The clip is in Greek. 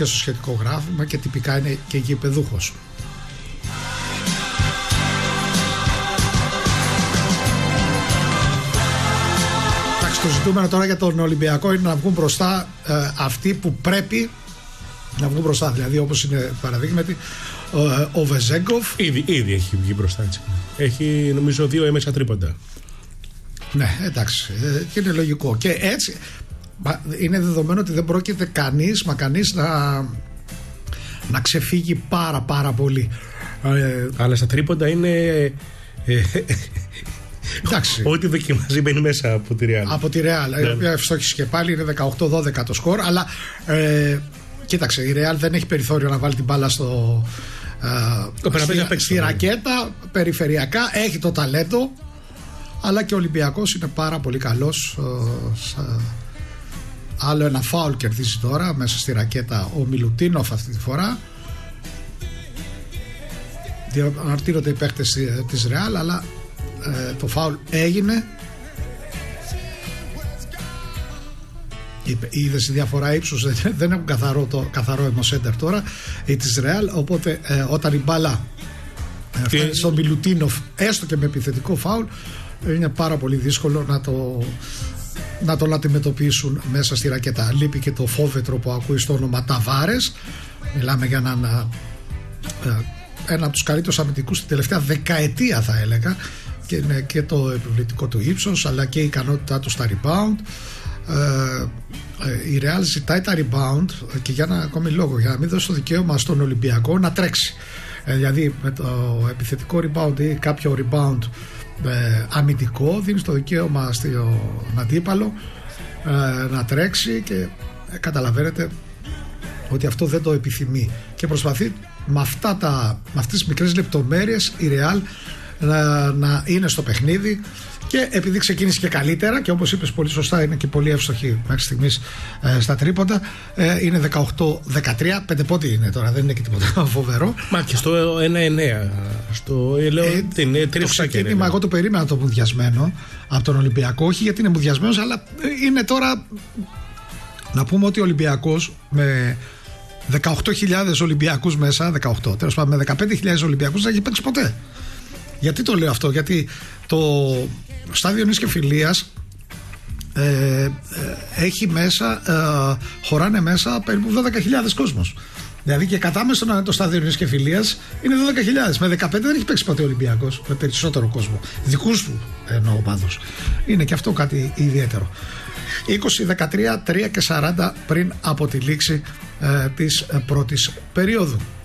και στο σχετικό γράφημα και τυπικά είναι και γηπεδούχος. Το ζητούμενο τώρα για τον Ολυμπιακό είναι να βγουν μπροστά αυτοί που πρέπει να βγουν μπροστά. Δηλαδή, όπως είναι παραδείγματι ο Βεζέγκοφ. Ήδη έχει βγει μπροστά, έτσι. Έχει νομίζω 2 έμεσα τρίποντα. Ναι, εντάξει. Και είναι λογικό. Και έτσι είναι δεδομένο ότι δεν πρόκειται κανείς να ξεφύγει πάρα πολύ. Αλλά στα τρίποντα είναι. Εντάξει. Ό,τι δοκιμάζει μπαίνει μέσα από τη Real. Από τη Real, η οποία ευστόχησε και πάλι, είναι 18-12 το σκορ. Αλλά κοίταξε, η Real δεν έχει περιθώριο να βάλει την μπάλα στη ρακέτα. Περιφερειακά έχει το ταλέντο, αλλά και ο Ολυμπιακός είναι πάρα πολύ καλός. Άλλο ένα φάουλ κερδίζει τώρα μέσα στη ρακέτα ο Μιλουτίνοφ αυτή τη φορά. Διαμαρτύρονται οι παίκτες της Real, αλλά το φάουλ έγινε. Είδες η διαφορά ύψους, δεν έχουν καθαρό αιμοσέντερ τώρα η της Real, οπότε όταν η μπάλα φτάνει στον Μιλουτίνοφ έστω και με επιθετικό φάουλ, είναι πάρα πολύ δύσκολο να τον αντιμετωπίσουν μέσα στη ρακέτα. Λείπει και το φόβετρο που ακούει στο όνομα Ταβάρες. Μιλάμε για ένα από τους καλύτερους αμυντικούς την τελευταία δεκαετία, θα έλεγα, και είναι και το επιβλητικό του ύψος αλλά και η ικανότητά του στα rebound. Η Real ζητάει τα rebound και για ένα ακόμη λόγο, για να μην δώσει το δικαίωμα στον Ολυμπιακό να τρέξει. Δηλαδή με το επιθετικό rebound ή κάποιο rebound αμυντικό δίνει το δικαίωμα στον αντίπαλο να τρέξει, και καταλαβαίνετε ότι αυτό δεν το επιθυμεί και προσπαθεί με αυτές τις μικρές λεπτομέρειες η Real να είναι στο παιχνίδι. Και επειδή ξεκίνησε και καλύτερα και όπως είπες πολύ σωστά είναι και πολύ εύστοχη μέχρι στιγμής στα τρίποντα, είναι 18-13, 5 πόντι είναι τώρα, δεν είναι και τίποτα φοβερό. Μα και στο 1-9 στο το ξεκίνημα εγώ το περίμενα το μουδιασμένο από τον Ολυμπιακό, όχι γιατί είναι μουδιασμένος, αλλά είναι τώρα να πούμε ότι ο Ολυμπιακός με 18.000 Ολυμπιακούς μέσα, 18 τέλος πάντων, με 15.000 Ολυμπιακούς δεν έχει παίξει ποτέ. Γιατί το λέω αυτό? Γιατί το στάδιο Νης και Φιλίας έχει μέσα, χωράνε μέσα περίπου 12.000 κόσμος. Δηλαδή και κατάμεσο το στάδιο Νης και Φιλίας είναι 12.000. Με 15 δεν έχει παίξει ποτέ ο Ολυμπιακός με περισσότερο κόσμο. Δικούς του εννοώ πάντως. Είναι και αυτό κάτι ιδιαίτερο. 20-13, 3 και 40 πριν από τη λήξη της πρώτης περίοδου.